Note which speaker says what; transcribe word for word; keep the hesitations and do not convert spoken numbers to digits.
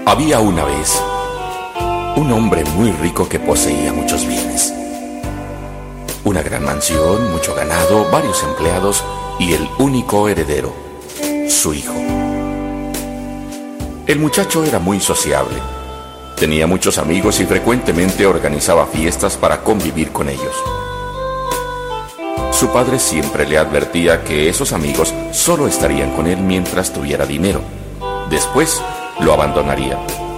Speaker 1: Había una vez un hombre muy rico que poseía muchos bienes. Una gran mansión, mucho ganado, varios empleados y el único heredero, su hijo. El muchacho era muy sociable. Tenía muchos amigos y frecuentemente organizaba fiestas para convivir con ellos. Su padre siempre le advertía que esos amigos solo estarían con él mientras tuviera dinero. Después lo abandonaría.